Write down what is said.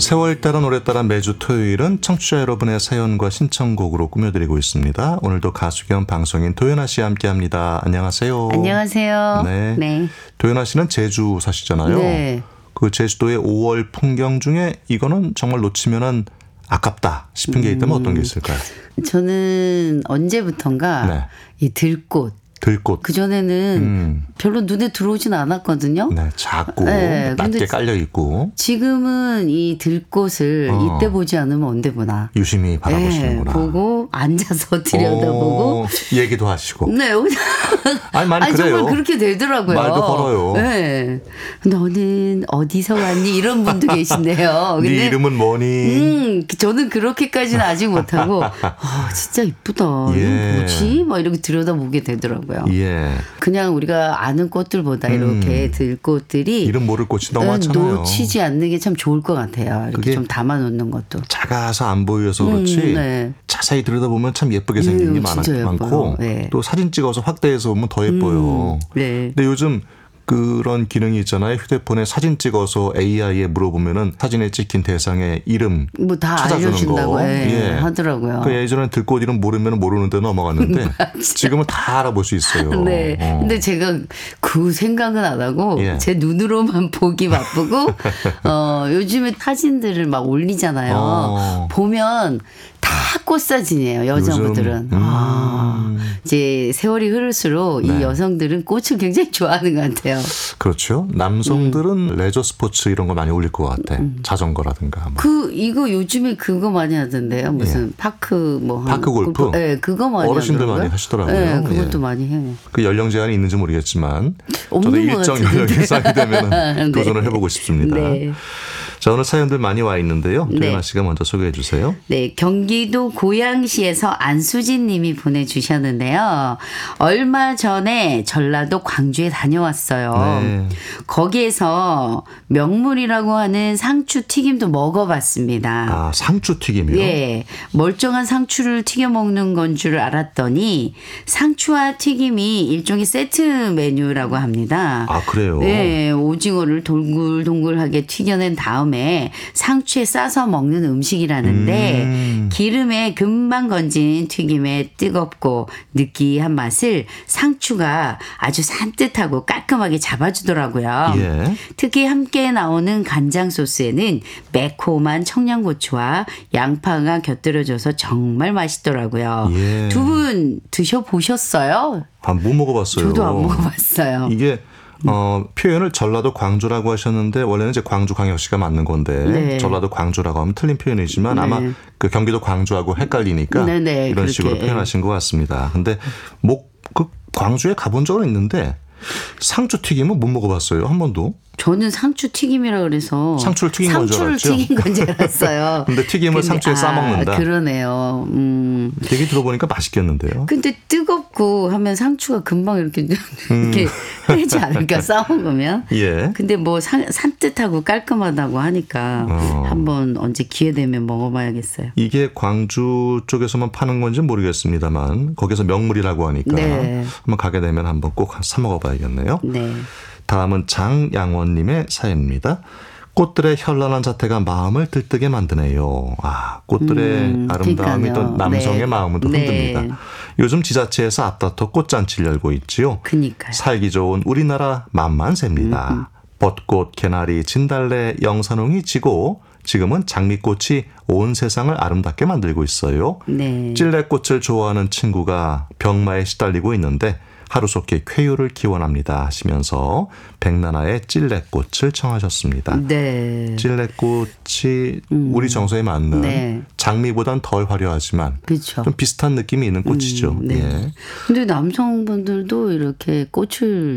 세월 따라 노래 따라 매주 토요일은 청취자 여러분의 사연과 신청곡으로 꾸며드리고 있습니다. 오늘도 가수 겸 방송인 도연아 씨와 함께합니다. 안녕하세요. 안녕하세요. 네. 네. 도연아 씨는 제주 사시잖아요. 네. 그 제주도의 5월 풍경 중에 이거는 정말 놓치면은 아깝다 싶은 게 있다면 어떤 게 있을까요? 저는 언제부턴가 네. 이 들꽃. 들꽃. 그전에는 별로 눈에 들어오진 않았거든요. 네, 작고 네, 낮게 깔려 있고. 지금은 이 들꽃을 이때 보지 않으면 언제 보나. 유심히 바라보시는구나. 네, 보고 앉아서 들여다보고. 얘기도 하시고. 네. 많이 그래요. 정말 그렇게 되더라고요. 말도 걸어요. 네. 너는 어디서 왔니? 이런 분도 계신데요. 네 이름은 뭐니? 저는 그렇게까지는 아직 못하고 진짜 이쁘다. 예. 이거 뭐지? 막 이렇게 들여다보게 되더라고요. 예. 그냥 우리가 아는 꽃들보다 이렇게 들꽃들이 이름 모를 꽃이 너무 많잖아요. 놓치지 않는 게 참 좋을 것 같아요. 이렇게 그게 좀 담아놓는 것도. 작아서 안 보여서 그렇지 네. 자세히 들여다보면 참 예쁘게 생긴 게 많고 네. 또 사진 찍어서 확대해서 보면 더 예뻐요. 네. 근데 요즘 그런 기능이 있잖아요. 휴대폰에 사진 찍어서 AI에 물어보면은 사진에 찍힌 대상의 이름 뭐 다 찾아주는 알려준다고 거. 예. 하더라고요. 그 예전에 들꽃 이름 모르면 모르는데 넘어갔는데 지금은 다 알아볼 수 있어요. 네. 근데 제가 그 생각은 안 하고 예. 제 눈으로만 보기 바쁘고 요즘에 사진들을 막 올리잖아요. 보면 다 꽃사진이에요. 여자분들은. 이제 세월이 흐를수록 네. 이 여성들은 꽃을 굉장히 좋아하는 것 같아요. 그렇죠. 남성들은 레저 스포츠 이런 거 많이 올릴 것 같아. 자전거라든가. 뭐. 이거 요즘에 그거 많이 하던데요. 무슨 파크 뭐 파크 골프? 네, 그거 많이 어르신들 하더라고요. 많이 하시더라고요. 네, 그것도 예. 많이 해요. 그 연령 제한이 있는지 모르겠지만 저도 없는 것 일정 같은데. 연령 이상이 되면 네. 도전을 해보고 싶습니다. 네. 자, 오늘 사연들 많이 와 있는데요. 네. 도연아 씨가 먼저 소개해 주세요. 네, 경기도 고양시에서 안수진 님이 보내주셨는데요. 얼마 전에 전라도 광주에 다녀왔어요. 네. 거기에서 명물이라고 하는 상추 튀김도 먹어봤습니다. 아, 상추 튀김이요? 예, 멀쩡한 상추를 튀겨 먹는 건 줄 알았더니 상추와 튀김이 일종의 세트 메뉴라고 합니다. 아, 그래요? 네, 오징어를 동글동글하게 튀겨낸 다음에 상추에 싸서 먹는 음식이라는데 기름에 금방 건진 튀김의 뜨겁고 느끼한 맛을 상추가 아주 산뜻하고 깔끔하게 잡아주더라고요. 예. 특히 함께 나오는 간장 소스에는 매콤한 청양고추와 양파가 곁들여져서 정말 맛있더라고요. 예. 두 분 드셔보셨어요? 못 먹어봤어요. 저도 안 먹어봤어요. 이게 표현을 전라도 광주라고 하셨는데 원래는 이제 광주광역시가 맞는 건데 네. 전라도 광주라고 하면 틀린 표현이지만 네. 아마 그 경기도 광주하고 헷갈리니까 네네, 이런 그렇게. 식으로 표현하신 것 같습니다. 근데 그 광주에 가본 적은 있는데 상추 튀김은 못 먹어봤어요. 한 번도. 저는 상추 튀김이라 그래서 상추를 튀긴 건 줄 알았죠? 튀긴 건 줄 알았어요. 근데 튀김을 상추에 싸 먹는다. 그러네요. 얘기 들어보니까 맛있겠는데요. 근데 뜨겁고 하면 상추가 금방 이렇게 흐르지 않을까 싸 먹으면. 예. 근데 뭐 산뜻하고 깔끔하다고 하니까 한번 언제 기회 되면 먹어봐야겠어요. 이게 광주 쪽에서만 파는 건지 모르겠습니다만 거기서 명물이라고 하니까 네. 한번 가게 되면 한번 꼭 사 먹어봐야겠네요. 네. 다음은 장양원님의 사연입니다. 꽃들의 현란한 자태가 마음을 들뜨게 만드네요. 아, 꽃들의 아름다움이 또 그러니까요. 남성의 네. 마음을 또 흔듭니다. 네. 요즘 지자체에서 앞다퉈 꽃잔치를 열고 있지요. 그니까요. 살기 좋은 우리나라 만만세입니다. 벚꽃, 개나리, 진달래, 영산홍이 지고 지금은 장미꽃이 온 세상을 아름답게 만들고 있어요. 네. 찔레꽃을 좋아하는 친구가 병마에 시달리고 있는데 하루속히 쾌유를 기원합니다 하시면서 백나나의 찔레꽃을 청하셨습니다. 네. 찔레꽃이 우리 정서에 맞는 네. 장미보단 덜 화려하지만 그렇죠. 좀 비슷한 느낌이 있는 꽃이죠. 네. 예. 근데 남성분들도 이렇게 꽃을